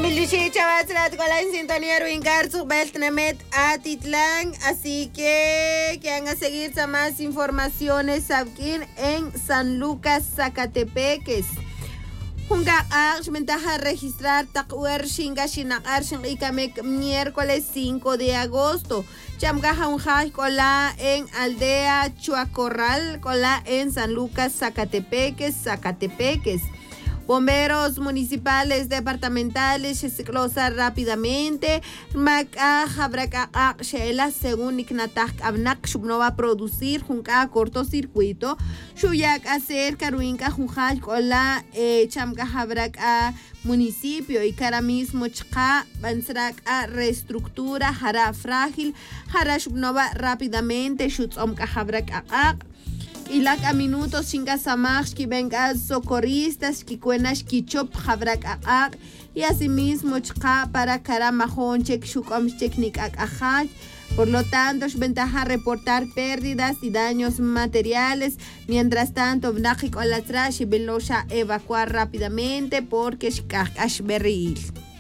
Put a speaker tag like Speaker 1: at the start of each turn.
Speaker 1: Milichi Chavazrat con la en sintonía Ruingar su Beltnemet Atitlán. Así que van a seguir más informaciones aquí en San Lucas, Zacatepeques. Junga ventaja registrar takuer shinga shinakar shinikamek miércoles 5 de agosto. Chamgaja unjaj cola en aldea Chuacorral, cola en San Lucas, Zacatepeques. Bomberos municipales, departamentales, se closa rápidamente. Maca Jabraca Shela, según Ignatak Abnak, no va a producir junca cortocircuito. Shuyak hacer Caruinca Junjaj con la Chamca Jabraca municipio y cara mismo Chka Bansrak a reestructura, jara frágil, jara Shubnova rápidamente, Shutzomka Jabraca. Y la minutos chinga samach que venga socorristas que cuenas que chop habrak y asimismo chka para caramajón chek shukom cheknik ajaj. Por lo tanto, es ventaja reportar pérdidas y daños materiales. Mientras tanto, vnajik o la trash y velosha evacuar rápidamente porque shkaj berril.